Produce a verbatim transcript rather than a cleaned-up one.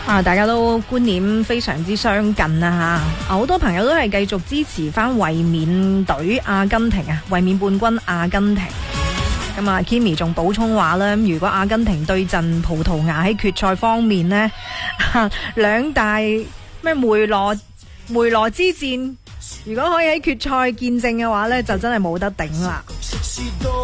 啊，大家都觀念非常之相近啊吓，好多朋友都係繼續支持翻衛冕隊阿根廷啊，衛冕冠軍阿根廷。咁啊 Kimi 仲補充話咧，如果阿根廷對陣葡萄牙喺決賽方面呢，兩大咩梅羅梅羅之戰，如果可以喺決賽見證嘅話呢，就真係冇得頂啦。